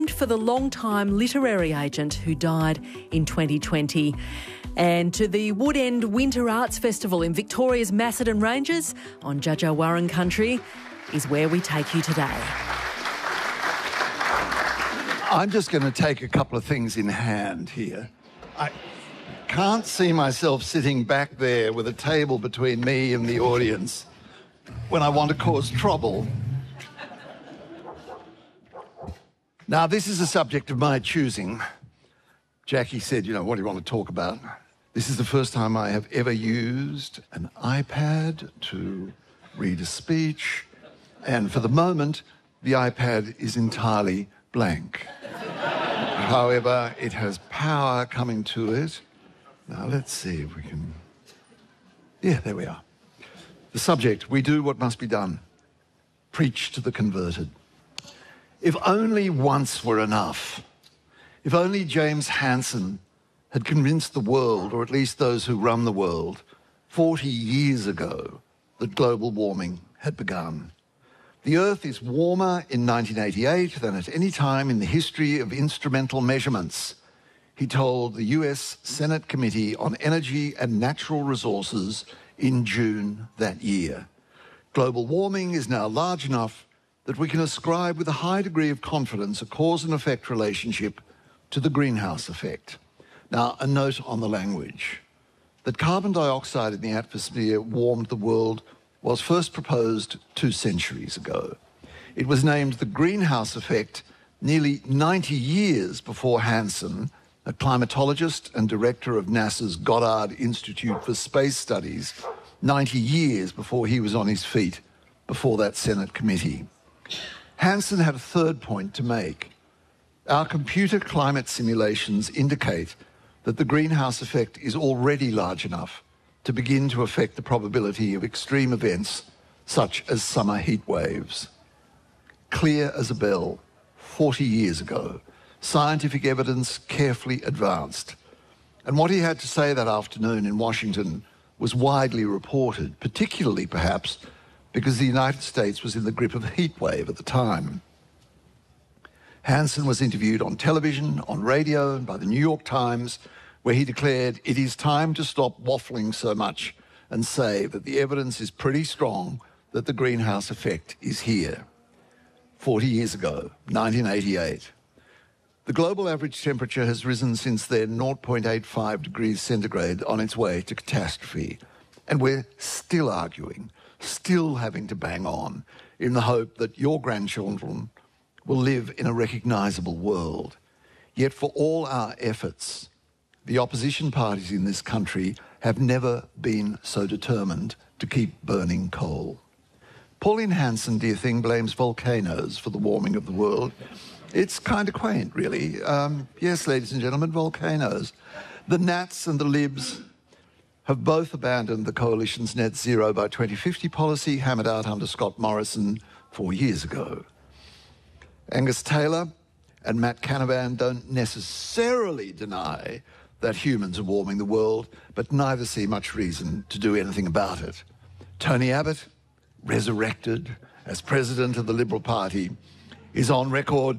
for the long-time literary agent who died in 2020. And to the Woodend Winter Arts Festival in Victoria's Macedon Ranges on Dja Dja Wurrung country is where we take you today. I'm just going to take a couple of things in hand here. I can't see myself sitting back there with a table between me and the audience when I want to cause trouble. Now, this is a subject of my choosing. Jackie said, what do you want to talk about? This is the first time I have ever used an iPad to read a speech, and for the moment, the iPad is entirely blank. However, it has power coming to it. Now, let's see if we can... Yeah, there we are. The subject, we do what must be done. Preach to the converted. If only once were enough. If only James Hansen had convinced the world, or at least those who run the world, 40 years ago that global warming had begun. The Earth is warmer in 1988 than at any time in the history of instrumental measurements, he told the US Senate Committee on Energy and Natural Resources in June that year. Global warming is now large enough that we can ascribe with a high degree of confidence a cause and effect relationship to the greenhouse effect. Now, a note on the language. That carbon dioxide in the atmosphere warmed the world was first proposed 2 centuries ago. It was named the greenhouse effect nearly 90 years before Hansen, a climatologist and director of NASA's Goddard Institute for Space Studies, 90 years before he was on his feet before that Senate committee. Hansen had a third point to make. Our computer climate simulations indicate that the greenhouse effect is already large enough to begin to affect the probability of extreme events such as summer heat waves. Clear as a bell, 40 years ago, scientific evidence carefully advanced. And what he had to say that afternoon in Washington was widely reported, particularly perhaps because the United States was in the grip of a heat wave at the time. Hansen was interviewed on television, on radio, and by the New York Times, where he declared, "It is time to stop waffling so much and say that the evidence is pretty strong that the greenhouse effect is here." 40 years ago, 1988. The global average temperature has risen since then 0.85 degrees centigrade on its way to catastrophe. And we're still arguing, still having to bang on in the hope that your grandchildren will live in a recognisable world. Yet for all our efforts, the opposition parties in this country have never been so determined to keep burning coal. Pauline Hanson, dear thing, blames volcanoes for the warming of the world. It's kind of quaint, really. Yes, ladies and gentlemen, volcanoes. The Nats and the Libs have both abandoned the coalition's net zero by 2050 policy hammered out under Scott Morrison 4 years ago. Angus Taylor and Matt Canavan don't necessarily deny that humans are warming the world, but neither see much reason to do anything about it. Tony Abbott, resurrected as president of the Liberal Party, is on record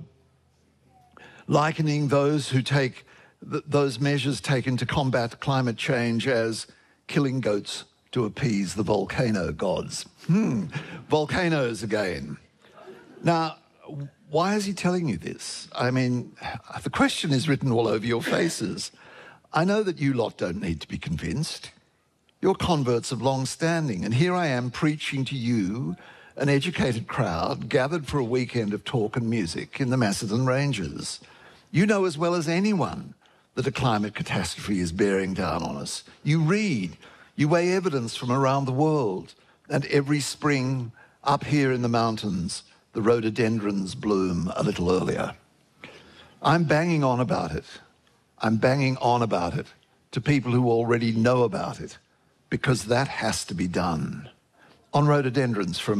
likening those who take those measures taken to combat climate change as killing goats to appease the volcano gods. Volcanoes again. Now, why is he telling you this? I mean, the question is written all over your faces. I know that you lot don't need to be convinced. You're converts of long standing, and here I am preaching to you, an educated crowd gathered for a weekend of talk and music in the Macedon Ranges. You know as well as anyone that a climate catastrophe is bearing down on us. You read, you weigh evidence from around the world, and every spring up here in the mountains, the rhododendrons bloom a little earlier. I'm banging on about it. I'm banging on about it to people who already know about it, because that has to be done. On rhododendrons for a